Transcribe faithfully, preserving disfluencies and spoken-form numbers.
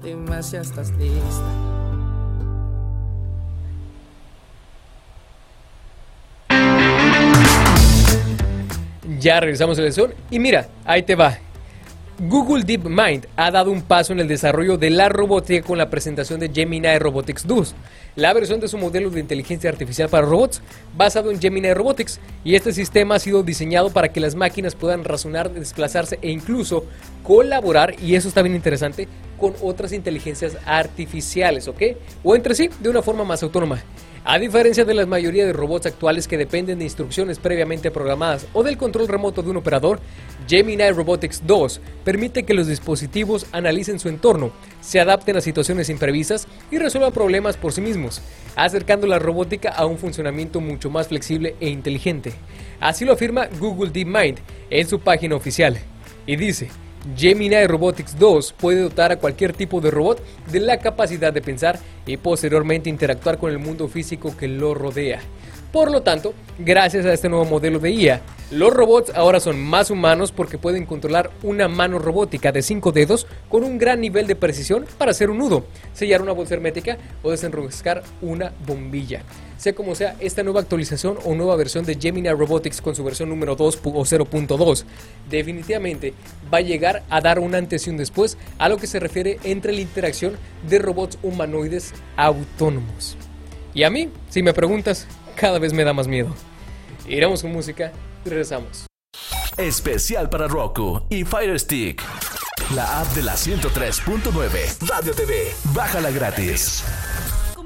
dime si estás lista. Ya regresamos a la sesión y mira, ahí te va. Google DeepMind ha dado un paso en el desarrollo de la robótica con la presentación de Gemini Robotics dos, la versión de su modelo de inteligencia artificial para robots basado en Gemini Robotics, y este sistema ha sido diseñado para que las máquinas puedan razonar, desplazarse e incluso colaborar, y eso está bien interesante, con otras inteligencias artificiales, ¿ok? O entre sí, de una forma más autónoma. A diferencia de la mayoría de robots actuales que dependen de instrucciones previamente programadas o del control remoto de un operador, Gemini Robotics dos permite que los dispositivos analicen su entorno, se adapten a situaciones imprevistas y resuelvan problemas por sí mismos, acercando la robótica a un funcionamiento mucho más flexible e inteligente. Así lo afirma Google DeepMind en su página oficial. Y dice: Gemini Robotics dos puede dotar a cualquier tipo de robot de la capacidad de pensar y posteriormente interactuar con el mundo físico que lo rodea. Por lo tanto, gracias a este nuevo modelo de I A, los robots ahora son más humanos porque pueden controlar una mano robótica de cinco dedos con un gran nivel de precisión para hacer un nudo, sellar una bolsa hermética o desenroscar una bombilla. Sea como sea, esta nueva actualización o nueva versión de Gemini Robotics con su versión número dos o cero punto dos definitivamente va a llegar a dar un antes y un después a lo que se refiere entre la interacción de robots humanoides autónomos. Y a mí, si me preguntas, cada vez me da más miedo. Iremos con música y regresamos. Especial para Roku y Fire Stick, la app de la ciento tres punto nueve Radio T V. Bájala gratis.